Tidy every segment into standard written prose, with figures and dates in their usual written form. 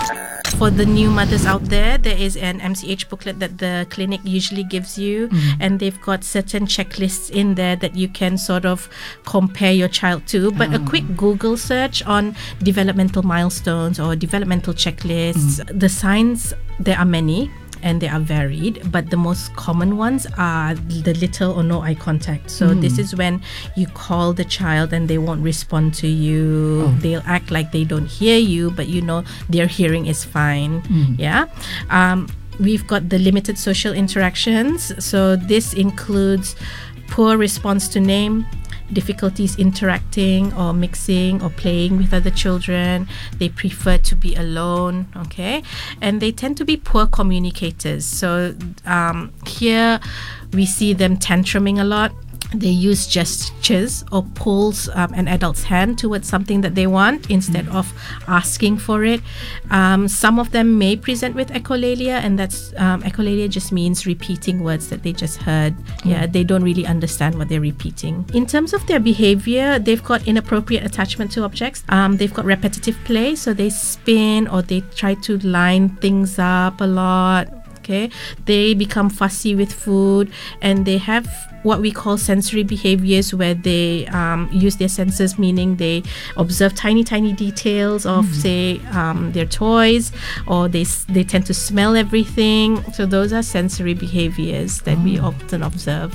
For the new mothers out there is an MCH booklet that the clinic usually gives you, and they've got certain checklists in there that you can sort of compare your child to. But a quick Google search on developmental milestones or developmental checklists, the signs, there are many and they are varied, but the most common ones are the little or no eye contact. So this is when you call the child and they won't respond to you. They'll act like they don't hear you, but you know their hearing is fine. We've got the limited social interactions. So this includes poor response to name, difficulties interacting or mixing or playing with other children. They prefer to be alone, okay? And they tend to be poor communicators. So here we see them tantruming a lot. They use gestures or pulls an adult's hand towards something that they want instead of asking for it. Some of them may present with echolalia, and that's echolalia just means repeating words that they just heard. They don't really understand what they're repeating. In terms of their behavior, they've got inappropriate attachment to objects. They've got repetitive play, so they spin or they try to line things up a lot. Okay, they become fussy with food, and they have what we call sensory behaviors, where they use their senses, meaning they observe tiny details of say their toys, or they tend to smell everything. So those are sensory behaviors that we often observe.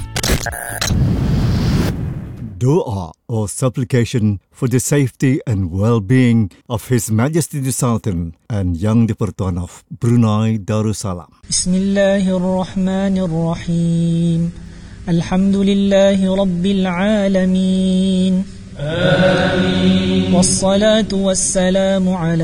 Doa or supplication for the safety and well-being of His Majesty the Sultan and Yang di-Pertuan of Brunei Darussalam. Bismillahirrahmanirrahim. Alhamdulillahi Rabbil Alameen. Amin. Wassalatu wassalamu ala